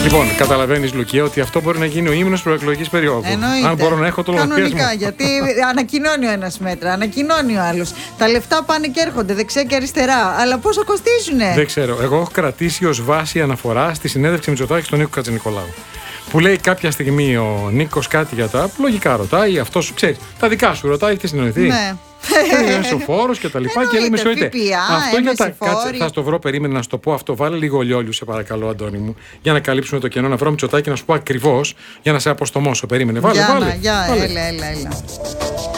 Λοιπόν, καταλαβαίνεις, Λουκία, ότι αυτό μπορεί να γίνει ο ύμνος προεκλογικής περίοδου. Εννοείται. Αν μπορώ να έχω το λογαριασμό. Κανονικά, γιατί ανακοινώνει ο ένας μέτρα, ανακοινώνει ο άλλος. Τα λεφτά πάνε και έρχονται δεξιά και αριστερά. Αλλά πόσο κοστίζουνε? Δεν ξέρω. Εγώ έχω κρατήσει ως βάση αναφορά στη συνέντευξη Μητσοτάκη στον Νίκο Χατζηνικολάου. Που λέει κάποια στιγμή ο Νίκος κάτι για τα. Λογικά ρωτάει, αυτός ξέρει. Τα δικά σου ρωτάει, τι συνοηθεί. Ναι. Είναι ο φόρος και τα λοιπά. Και λέει, με συγχωρείτε. Αυτό για τα. Κάτσε, θα στο βρω, περίμενε να σου το πω αυτό. Βάλε λίγο λιόλιου, σε παρακαλώ, Αντώνη μου, για να καλύψουμε το κενό. Να βρω Μητσοτάκη να σου πω ακριβώς για να σε αποστομώσω. Περίμενε. Βάλε. Έλα.